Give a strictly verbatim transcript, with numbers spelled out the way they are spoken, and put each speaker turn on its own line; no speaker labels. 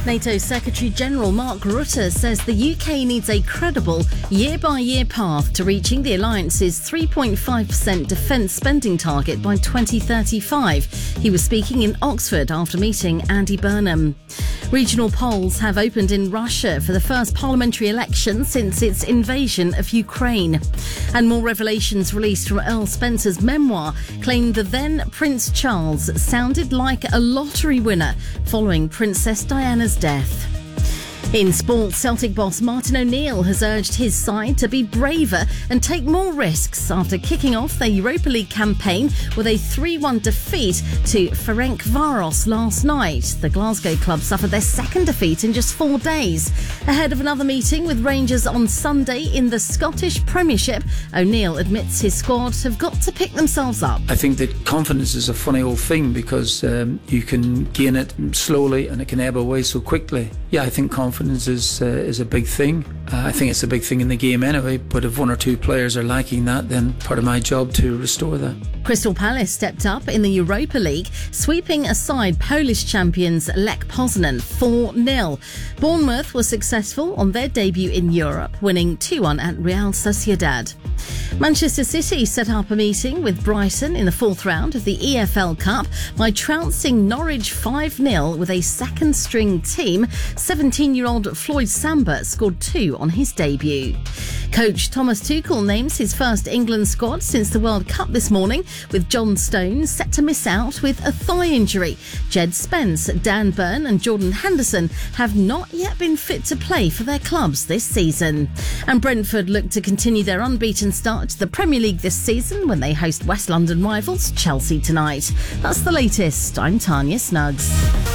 NATO Secretary-General Mark Rutte says the U K needs a credible, year-by-year path to reaching the alliance's three point five percent defence spending target by twenty thirty-five. He was speaking in Oxford after meeting Andy Burnham. Regional polls have opened in Russia for the first parliamentary election since its invasion of Ukraine. And more revelations released from Earl Spencer's memoir claim the then Prince Charles sounded like a lottery winner following Princess Diana's death. In sport, Celtic boss Martin O'Neill has urged his side to be braver and take more risks after kicking off their Europa League campaign with a three one defeat to Ferencváros last night. The Glasgow club suffered their second defeat in just four days. Ahead of another meeting with Rangers on Sunday in the Scottish Premiership, O'Neill admits his squad have got to pick themselves up.
I think that confidence is a funny old thing because um, you can gain it slowly and it can ebb away so quickly. Yeah, I think confidence Confidence is uh, is a big thing. Uh, I think it's a big thing in the game anyway, but if one or two players are lacking that, then part of my job to restore that.
Crystal Palace stepped up in the Europa League, sweeping aside Polish champions Lech Poznan four nil. Bournemouth was successful on their debut in Europe, winning two one at Real Sociedad. Manchester City set up a meeting with Brighton in the fourth round of the E F L Cup by trouncing Norwich five nil with a second-string team. seventeen-year-old Floyd Samba scored two on his debut. Coach Thomas Tuchel names his first England squad since the World Cup this morning, with John Stones set to miss out with a thigh injury. Jed Spence, Dan Burn and Jordan Henderson have not yet been fit to play for their clubs this season. And Brentford look to continue their unbeaten start to the Premier League this season when they host West London rivals Chelsea tonight. That's the latest. I'm Tanya Snuggs.